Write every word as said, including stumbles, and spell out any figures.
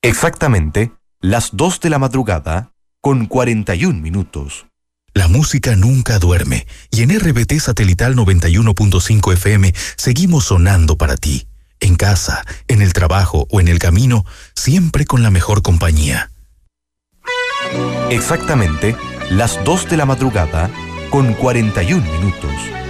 Exactamente las dos de la madrugada con cuarenta y un minutos. La música nunca duerme y en R B T Satelital noventa y uno punto cinco F M seguimos sonando para ti. En casa, en el trabajo o en el camino, siempre con la mejor compañía. Exactamente las dos de la madrugada con cuarenta y un minutos.